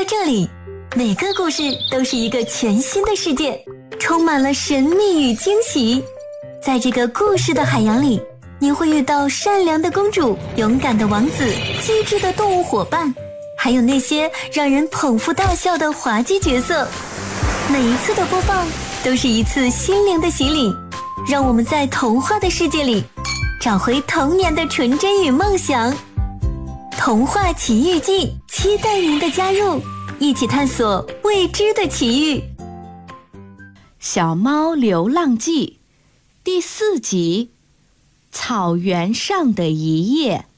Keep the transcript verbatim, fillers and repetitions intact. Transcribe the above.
在这里，每个故事都是一个全新的世界，充满了神秘与惊喜。在这个故事的海洋里，你会遇到善良的公主、勇敢的王子、机智的动物伙伴，还有那些让人捧腹大笑的滑稽角色。每一次的播放都是一次心灵的洗礼，让我们在童话的世界里找回童年的纯真与梦想。童话奇遇记，期待您的加入，一起探索未知的奇遇。 小猫流浪记第四集，草原上的一夜。